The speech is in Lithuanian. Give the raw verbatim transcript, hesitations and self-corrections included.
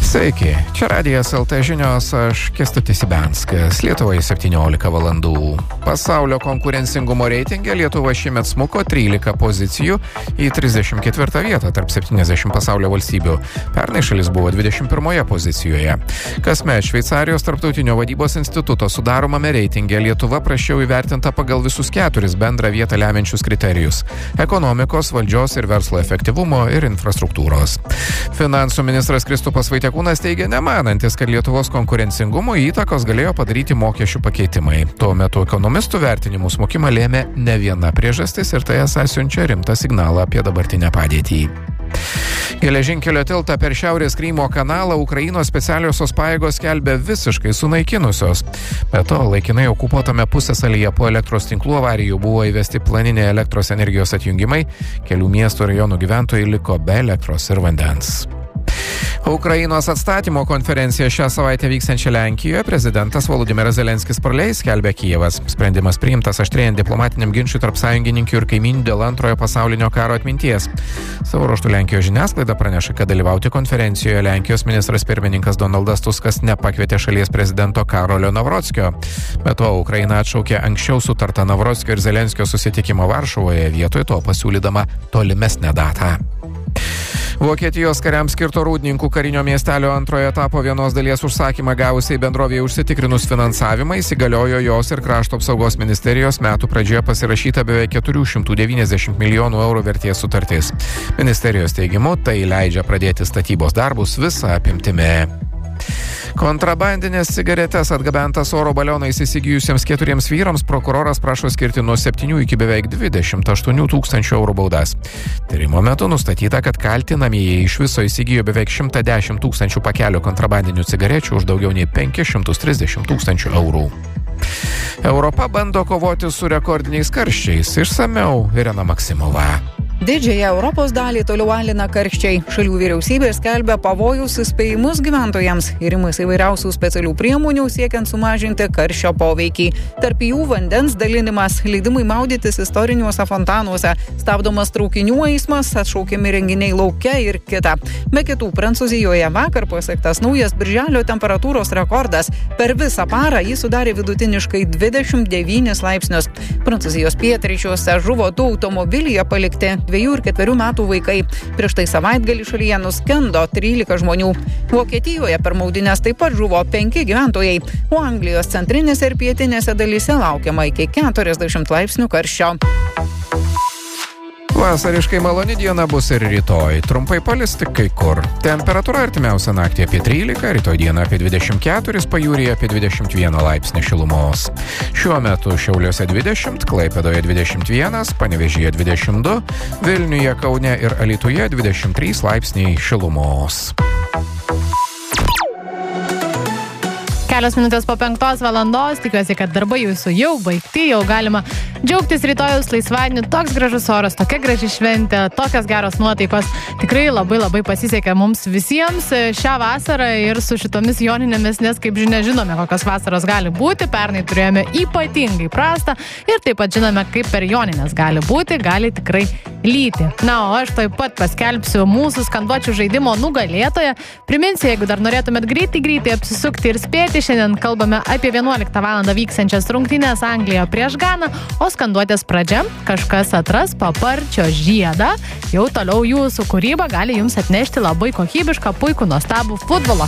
Sveiki, čia Radijas el te žinios, aš Kęstutis Ibianskas, Lietuvoje septyniolika valandų. Pasaulio konkurencingumo reitinge Lietuva šiemet smuko trylika pozicijų į trisdešimt ketvirtą vietą tarp septyniasdešimt pasaulio valstybių. Pernai šalis buvo dvidešimt pirmoje pozicijoje. Kasmet Šveicarijos tarptautinio vadybos instituto sudaromame reitinge Lietuva prasčiau įvertinta pagal visus keturis bendrą vietą lemiančius kriterijus – ekonomikos, valdžios ir verslo efektyvumo ir infrastruktūros. Finansų ministras Kristupas Vaitiekūnas teigia nemanantis, kad Lietuvos konkurencingumo įtakos galėjo padaryti mokesčių pakeitimai. Tuo metu ekonomistų vertinimų smukimą lėmė ne viena priežastis ir tai esą siunčia rimtą signalą apie dabartinę padėtį. Geležinkelio tiltą per Šiaurės Krymo kanalą Ukrainos specialiosios pajėgos skelbia visiškai sunaikinusios. Be to, laikinai okupuotame pusiasalyje po elektros tinklų avarijų buvo įvesti planiniai elektros energijos atjungimai, kelių miestų ir rajonų gyventojai liko be elektros ir vandens. Ukrainos atstatymo konferencija šią savaitę vyksiančią Lenkijoje prezidentas Volodymyras Zelenskis praleis, skelbia Kijevas. Sprendimas priimtas aštrėjant diplomatiniam ginčui tarp sąjungininkių ir kaimynių dėl antrojo pasaulinio karo atminties. Savo ruožtu Lenkijos žiniasklaida praneša, kad dalyvauti konferencijoje Lenkijos ministras pirmininkas Donaldas Tuskas nepakvietė šalies prezidento Karolio Navrockio. Be to, Ukraina atšaukė anksčiau sutartą Navrockio ir Zelenskio susitikimą Varšuvoje, vietoj to pasiūlydama tolimesnę datą. Vokietijos kariams skirto Rūdninkų karinio miestelio antrojo etapo vienos dalies užsakymą gavusiai bendrovėje užsitikrinus finansavimą įsigaliojo jos ir krašto apsaugos ministerijos metų pradžioje pasirašyta beveik keturi šimtai devyniasdešimt milijonų eurų vertės sutartis. Ministerijos teigimu tai leidžia pradėti statybos darbus visą apimtimi. Kontrabandinės cigaretės atgabentas oro balionais įsigijusiems keturiems vyrams prokuroras prašo skirti nuo septynių iki beveik dvidešimt aštuonių tūkstančių eurų baudas. Tyrimo metu nustatyta, kad kaltinamieji iš viso įsigijo beveik šimtą dešimt tūkstančių pakelių kontrabandinių cigarečių už daugiau nei penkis šimtus trisdešimt tūkstančių eurų. Europa bando kovoti su rekordiniais karščiais. Išsamiau Irena Maksimova. Didžiąją Europos dalį toliau alina karščiai. Šalių vyriausybė skelbia pavojus įspėjimus gyventojams ir imasi įvairiausių specialių priemonių siekiant sumažinti karščio poveikį. Tarp jų vandens dalinimas, leidimai maudytis istoriniuose fontanuose, stabdomas traukinių eismas, atšaukiami renginiai lauke ir kita. Be kitų, Prancūzijoje vakar pasiektas naujas birželio temperatūros rekordas. Per visą parą jis sudarė vidutiniškai dvidešimt devynis laipsnius. Prancūzijos pietryčiuose žuvo du automobilyje palikti dviejų ir ketverių metų vaikai. Prieš tai savaitgalį šalyje nuskendo trylika žmonių. Vokietijoje per maudynes taip pat žuvo penki gyventojai, o Anglijos centrinėse ir pietinėse dalyse laukiama iki keturiasdešimt laipsnių karščio. Vasariškai maloni diena bus ir rytoj. Trumpai palis tik kai kur. Temperatūra artimiausią naktį apie trylika, rytoj dieną apie dvidešimt keturis, pajūryje apie dvidešimt vieną laipsnį šilumos. Šiuo metu Šiauliuose dvidešimt, Klaipėdoje dvidešimt vienas, Panevėžyje dvidešimt du, Vilniuje, Kaune ir Alytuje dvidešimt trys laipsniai šilumos. Kelios minutės po penktos valandos, tikiuosi, kad darbai jūsų jau baigti, jau galima džiaugtis rytojus laisvadieniu, toks gražus oras, tokia graži šventė, tokios geros nuotaikos. Tikrai labai labai pasisekė mums visiems šią vasarą ir su šitomis joninėmis, nes kaip žinia, žinome, kokios vasaros gali būti, pernai turėjome ypatingai prastą ir taip pat žinome, kaip per joninės gali būti, gali tikrai lyti. Na, o aš taip pat paskelbsiu mūsų skanduočių žaidimo nugalėtoją. Priminsiu, jeigu dar norėtumėt greitai, greitai apsisukti ir spėti, šiandien kalbame apie vienuoliktą valandą vyksiančias rungtynes Anglijoje prieš Ganą, o skanduotės pradžia kažkas atras paparčio žiedą. Jau toliau jūsų kūryba gali jums atnešti labai kokybišką, puikų, nuostabų futbolo